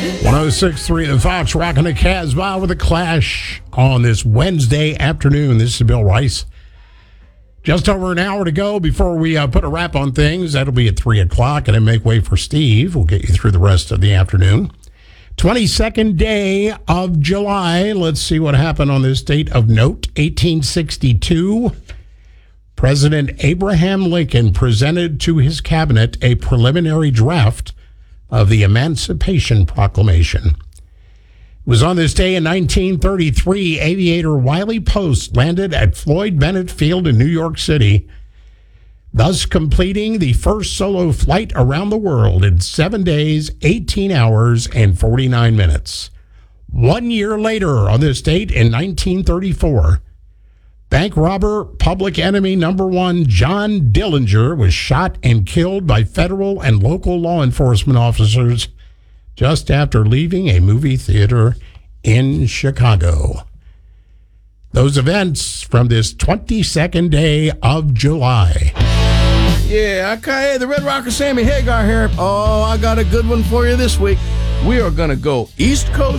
106.3 The Fox, rocking the Casbah with a Clash on this Wednesday afternoon. This is Bill Rice. Just over an hour to go before we put a wrap on things. That'll be at 3 o'clock, and then make way for Steve. We'll get you through the rest of the afternoon. 22nd day of July. Let's see what happened on this date of note. 1862. President Abraham Lincoln presented to his cabinet a preliminary draft of the Emancipation Proclamation. It was on this day in 1933, aviator Wiley Post landed at Floyd Bennett Field in New York City, thus completing the first solo flight around the world in 7 days, 18 hours, and 49 minutes. 1 year later, on this date in 1934, bank robber, public enemy number one, John Dillinger, was shot and killed by federal and local law enforcement officers just after leaving a movie theater in Chicago. Those events from this 22nd day of July. Yeah, okay, the Red Rocker Sammy Hagar here. Oh, I got a good one for you this week. We are going to go East Coast